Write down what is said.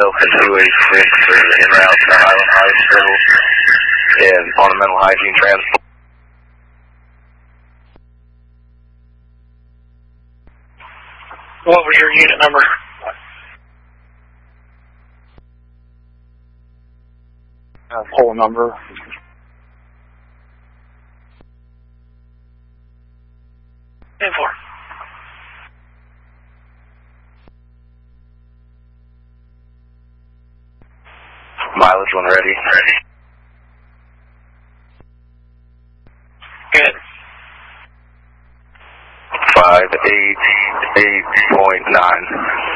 Delta 286 en route to Highland High School and on a mental hygiene transport. What was your unit number? Poll number. 10-4. Mileage when ready. Good. 588.9.